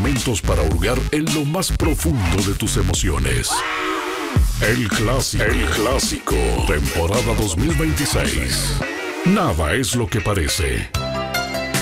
momentos para hurgar en lo más profundo de tus emociones. El Clásico, temporada 2026. Nada es lo que parece.